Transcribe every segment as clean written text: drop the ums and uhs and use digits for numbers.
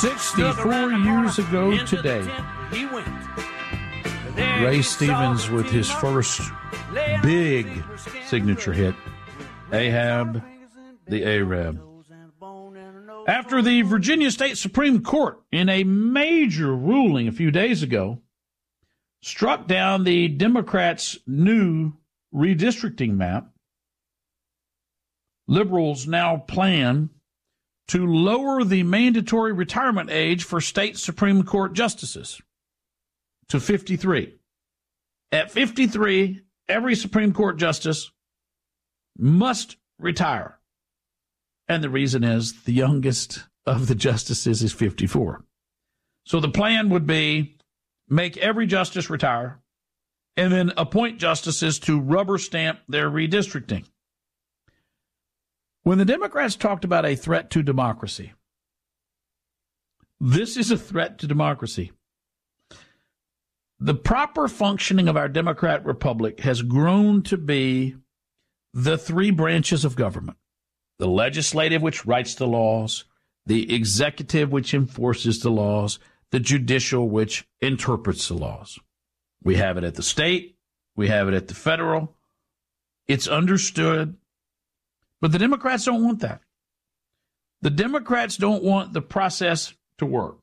64 years ago today, Ray Stevens with his first big signature hit, Ahab the Arab. After the Virginia State Supreme Court, in a major ruling a few days ago, struck down the Democrats' new redistricting map, liberals now plan to lower the mandatory retirement age for state Supreme Court justices to 53. At 53, every Supreme Court justice must retire. And the reason is the youngest of the justices is 54. So the plan would be make every justice retire and then appoint justices to rubber stamp their redistricting. When the Democrats talked about a threat to democracy, this is a threat to democracy. The proper functioning of our Democrat Republic has grown to be the three branches of government: the legislative, which writes the laws, the executive, which enforces the laws, the judicial, which interprets the laws. We have it at the state. We have it at the federal. It's understood. But the Democrats don't want that. The Democrats don't want the process to work.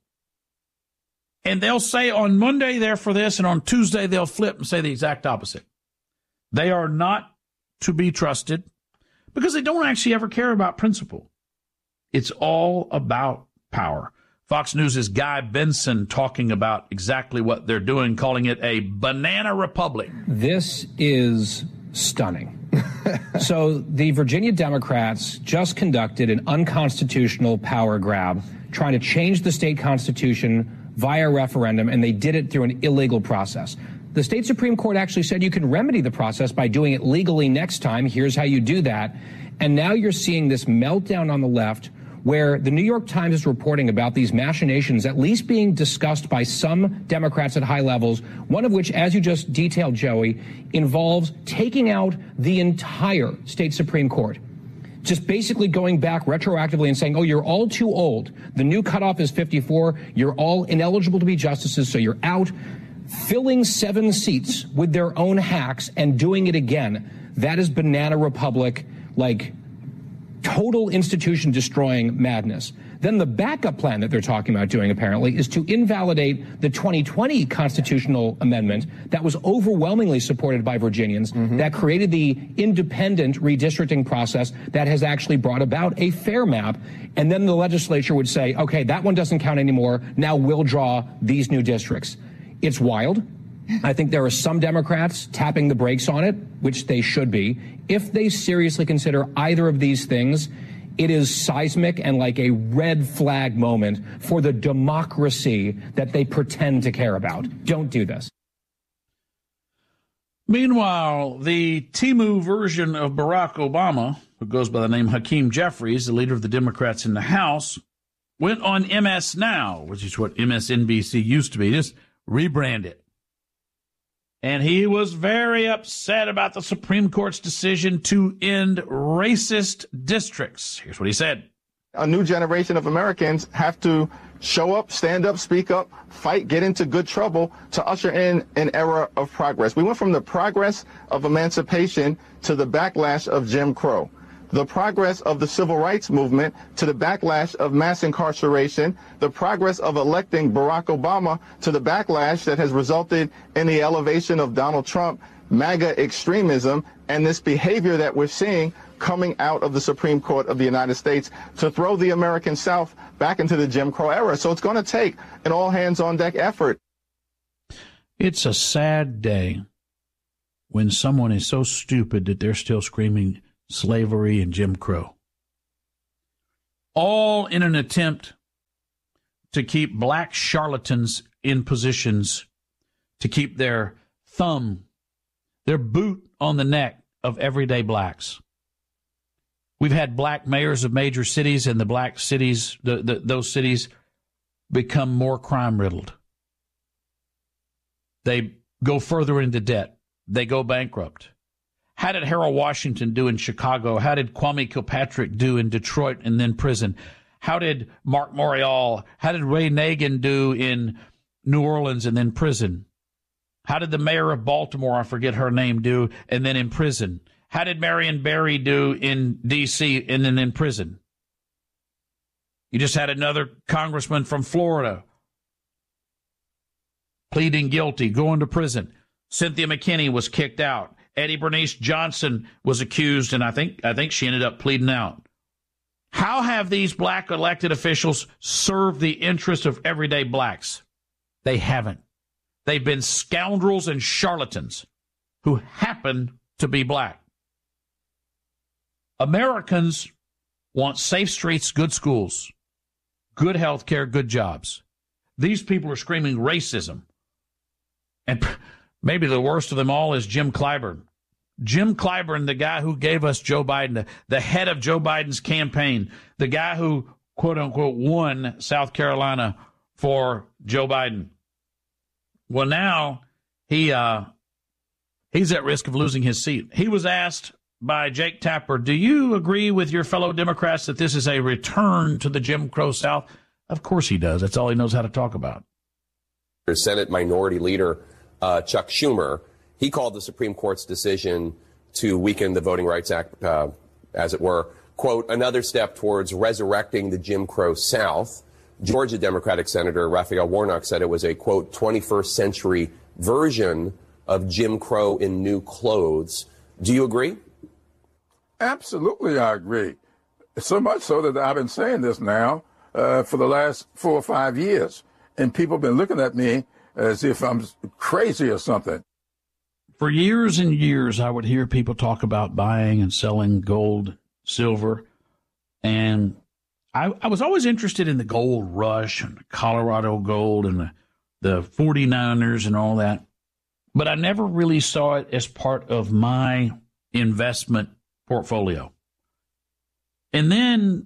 And they'll say on Monday they're for this, and on Tuesday they'll flip and say the exact opposite. They are not to be trusted because they don't actually ever care about principle. It's all about power. Fox News' Guy Benson talking about exactly what they're doing, calling it a banana republic. This is stunning. So the Virginia Democrats just conducted an unconstitutional power grab, trying to change the state constitution via referendum, and they did it through an illegal process. The state Supreme Court actually said you can remedy the process by doing it legally next time. Here's how you do that. And now you're seeing this meltdown on the left, where the New York Times is reporting about these machinations at least being discussed by some Democrats at high levels, one of which, as you just detailed, Joey, involves taking out the entire state Supreme Court. Just basically going back retroactively and saying, oh, you're all too old. The new cutoff is 54. You're all ineligible to be justices, so you're out. Filling 7 seats with their own hacks and doing it again. That is banana republic, like total institution destroying madness. Then the backup plan that they're talking about doing, apparently, is to invalidate the 2020 constitutional amendment that was overwhelmingly supported by Virginians, that created the independent redistricting process that has actually brought about a fair map. And then the legislature would say, okay, that one doesn't count anymore. Now we'll draw these new districts. It's wild. I think there are some Democrats tapping the brakes on it, which they should be. If they seriously consider either of these things, it is seismic and like a red flag moment for the democracy that they pretend to care about. Don't do this. Meanwhile, the Timu version of Barack Obama, who goes by the name Hakeem Jeffries, the leader of the Democrats in the House, went on MS Now, which is what MSNBC used to be. Just rebrand it. And he was very upset about the Supreme Court's decision to end racist districts. Here's what he said. A new generation of Americans have to show up, stand up, speak up, fight, get into good trouble to usher in an era of progress. We went from the progress of emancipation to the backlash of Jim Crow, the progress of the civil rights movement to the backlash of mass incarceration, the progress of electing Barack Obama to the backlash that has resulted in the elevation of Donald Trump, MAGA extremism, and this behavior that we're seeing coming out of the Supreme Court of the United States to throw the American South back into the Jim Crow era. So it's going to take an all-hands-on-deck effort. It's a sad day when someone is so stupid that they're still screaming slavery and Jim Crow, all in an attempt to keep black charlatans in positions, to keep their thumb, their boot on the neck of everyday blacks. We've had black mayors of major cities, and the black cities, those cities become more crime-riddled. They go further into debt. They go bankrupt. How did Harold Washington do in Chicago? How did Kwame Kilpatrick do in Detroit and then prison? How did Mark Morial, how did Ray Nagin do in New Orleans and then prison? How did the mayor of Baltimore, I forget her name, do and then in prison? How did Marion Barry do in D.C. and then in prison? You just had another congressman from Florida pleading guilty, going to prison. Cynthia McKinney was kicked out. Eddie Bernice Johnson was accused, and I think she ended up pleading out. How have these black elected officials served the interest of everyday blacks? They haven't. They've been scoundrels and charlatans who happen to be black. Americans want safe streets, good schools, good health care, good jobs. These people are screaming racism. And maybe the worst of them all is Jim Clyburn. Jim Clyburn, the guy who gave us Joe Biden, the head of Joe Biden's campaign, the guy who, quote unquote, won South Carolina for Joe Biden. Well, now he's at risk of losing his seat. He was asked by Jake Tapper, do you agree with your fellow Democrats that this is a return to the Jim Crow South? Of course he does. That's all he knows how to talk about. Senate Minority Leader Chuck Schumer, he called the Supreme Court's decision to weaken the Voting Rights Act, as it were, quote, another step towards resurrecting the Jim Crow South. Georgia Democratic Senator Raphael Warnock said it was a, quote, 21st century version of Jim Crow in new clothes. Do you agree? Absolutely, I agree. So much so that I've been saying this now for the last 4 or 5 years. And people have been looking at me as if I'm crazy or something. For years and years, I would hear people talk about buying and selling gold, silver, and I was always interested in the gold rush and the Colorado gold and the 49ers and all that, but I never really saw it as part of my investment portfolio. And then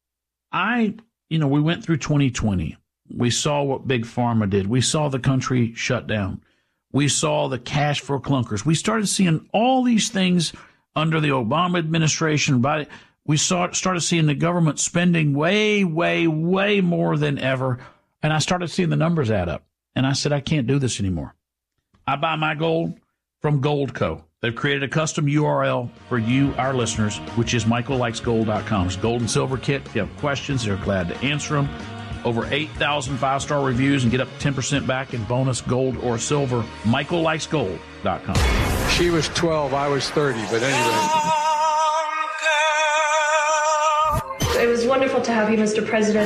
we went through 2020. We saw what Big Pharma did. We saw the country shut down. We saw the cash for clunkers. We started seeing all these things under the Obama administration. We started seeing the government spending way, way, way more than ever. And I started seeing the numbers add up. And I said, I can't do this anymore. I buy my gold from Goldco. They've created a custom URL for you, our listeners, which is michaellikesgold.com. It's a gold and silver kit. If you have questions, they're glad to answer them. Over 8,000 five-star reviews and get up to 10% back in bonus gold or silver. michaellikesgold.com. She was 12, I was 30, but anyway. It was wonderful to have you, Mr. President.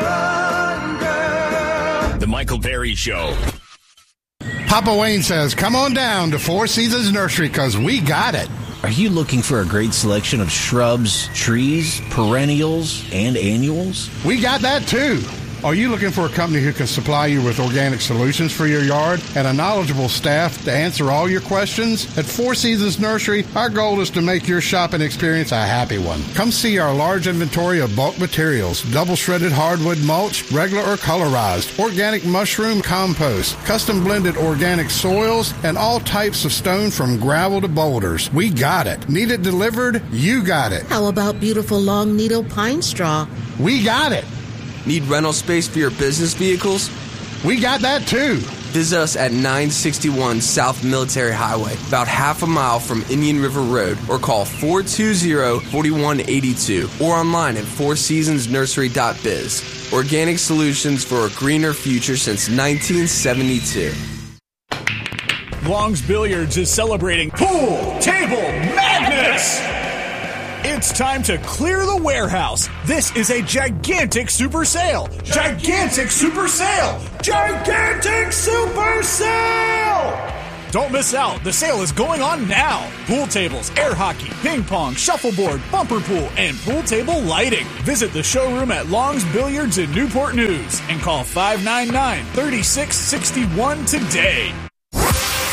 The Michael Berry Show. Papa Wayne says, come on down to Four Seasons Nursery because we got it. Are you looking for a great selection of shrubs, trees, perennials, and annuals? We got that too. Are you looking for a company who can supply you with organic solutions for your yard and a knowledgeable staff to answer all your questions? At Four Seasons Nursery, our goal is to make your shopping experience a happy one. Come see our large inventory of bulk materials, double shredded hardwood mulch, regular or colorized, organic mushroom compost, custom blended organic soils, and all types of stone from gravel to boulders. We got it. Need it delivered? You got it. How about beautiful long needle pine straw? We got it. Need rental space for your business vehicles? We got that too. Visit us at 961 South Military Highway, about half a mile from Indian River Road, or call 420-4182, or online at fourseasonsnursery.biz. Organic solutions for a greener future since 1972. Long's Billiards is celebrating Pool Table Madness! It's time to clear the warehouse. This is a gigantic super sale. Gigantic super sale. Gigantic super sale. Don't miss out. The sale is going on now. Pool tables, air hockey, ping pong, shuffleboard, bumper pool, and pool table lighting. Visit the showroom at Long's Billiards in Newport News and call 599-3661 today.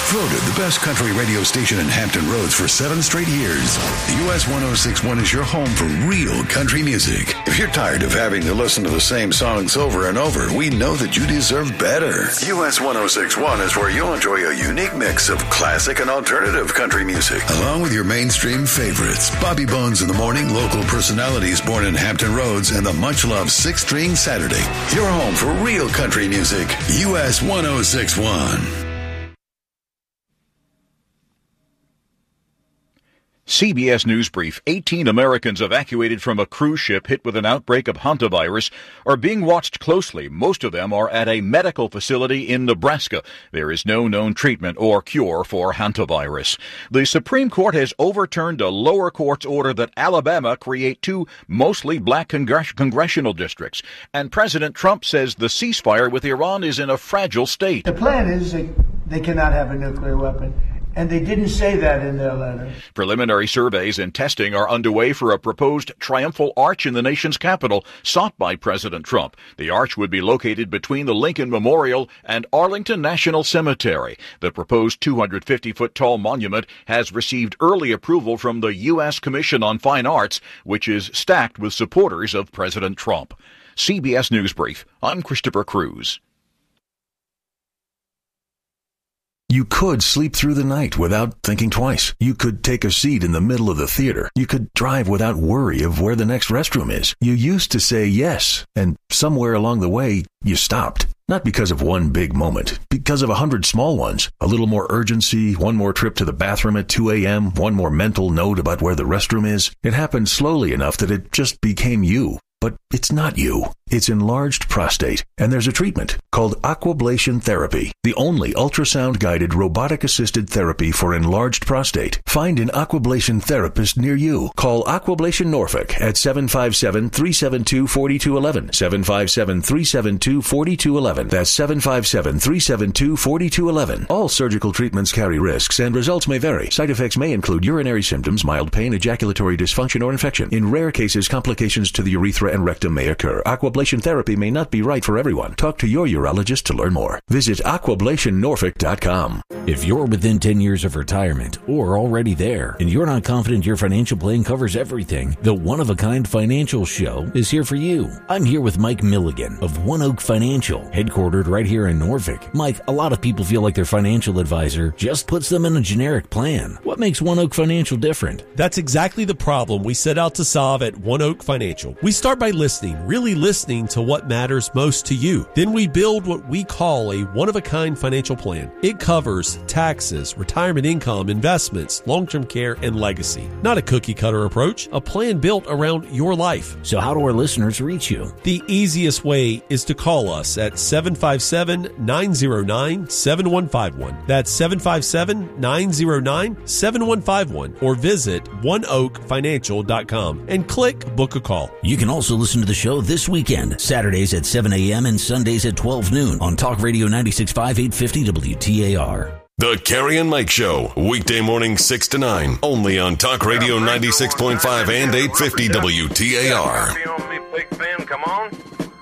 Voted the best country radio station in Hampton Roads for 7 straight years. US 1061 is your home for real country music. If you're tired of having to listen to the same songs over and over, we know that you deserve better. US 1061 is where you'll enjoy a unique mix of classic and alternative country music, along with your mainstream favorites. Bobby Bones in the morning, local personalities born in Hampton Roads, and the much-loved 6-String Saturday. Your home for real country music. US 1061. CBS News Brief. 18 Americans evacuated from a cruise ship hit with an outbreak of hantavirus are being watched closely. Most of them are at a medical facility in Nebraska. There is no known treatment or cure for hantavirus. The Supreme Court has overturned a lower court's order that Alabama create 2 mostly black congressional districts. And President Trump says the ceasefire with Iran is in a fragile state. The plan is they cannot have a nuclear weapon. And they didn't say that in their letter. Preliminary surveys and testing are underway for a proposed triumphal arch in the nation's capital sought by President Trump. The arch would be located between the Lincoln Memorial and Arlington National Cemetery. The proposed 250-foot-tall monument has received early approval from the U.S. Commission on Fine Arts, which is stacked with supporters of President Trump. CBS News Brief. I'm Christopher Cruz. You could sleep through the night without thinking twice. You could take a seat in the middle of the theater. You could drive without worry of where the next restroom is. You used to say yes, and somewhere along the way, you stopped. Not because of one big moment, because of 100 small ones. A little more urgency, one more trip to the bathroom at 2 a.m., one more mental note about where the restroom is. It happened slowly enough that it just became you. But it's not you. It's enlarged prostate, and there's a treatment called Aquablation Therapy, the only ultrasound-guided robotic-assisted therapy for enlarged prostate. Find an Aquablation therapist near you. Call Aquablation Norfolk at 757-372-4211, 757-372-4211. That's 757-372-4211. All surgical treatments carry risks, and results may vary. Side effects may include urinary symptoms, mild pain, ejaculatory dysfunction, or infection. In rare cases, complications to the urethra and rectum may occur. Aquablation therapy may not be right for everyone. Talk to your urologist to learn more. Visit aquablationnorfolk.com. If you're within 10 years of retirement or already there, and you're not confident your financial plan covers everything, the One of a Kind Financial Show is here for you. I'm here with Mike Milligan of One Oak Financial, headquartered right here in Norfolk. Mike, a lot of people feel like their financial advisor just puts them in a generic plan. What makes One Oak Financial different? That's exactly the problem we set out to solve at One Oak Financial. We start by listening, really listening to what matters most to you. Then we build what we call a one-of-a-kind financial plan. It covers taxes, retirement income, investments, long-term care, and legacy. Not a cookie-cutter approach, a plan built around your life. So how do our listeners reach you? The easiest way is to call us at 757-909-7151. That's 757-909-7151, or visit oneoakfinancial.com and click Book a Call. You can also listen to the show this weekend, Saturdays at 7 a.m. and Sundays at 12 noon on Talk Radio 96.5 850 WTAR. The Carrie and Mike Show, weekday morning 6 to 9, only on Talk Radio 96.5 and 850 WTAR. Big Ben, come on.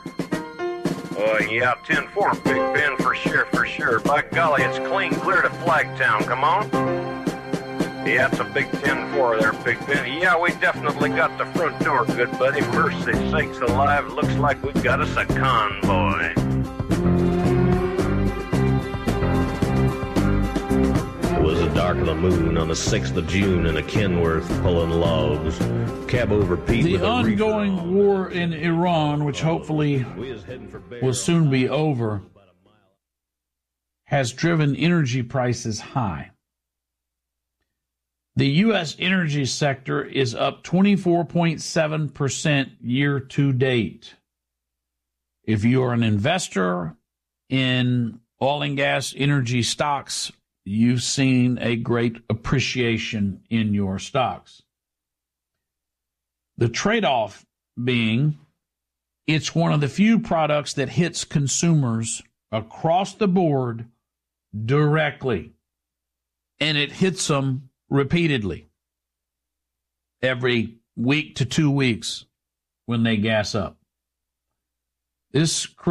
Yeah, 10-4, Big Ben, for sure. By golly, it's clean clear to Flagtown, come on. Yeah, it's a big 10-4 there, Big Ben. Yeah, we definitely got the front door, good buddy. Mercy sakes alive, looks like we've got us a convoy. It was the dark of the moon on the 6th of June in a Kenworth pulling logs. Cab over Pete the with a ongoing war in Iran, which hopefully will soon be over, has driven energy prices high. The U.S. energy sector is up 24.7% year to date. If you are an investor in oil and gas energy stocks, you've seen a great appreciation in your stocks. The trade-off being it's one of the few products that hits consumers across the board directly, and it hits them repeatedly every week to 2 weeks when they gas up. This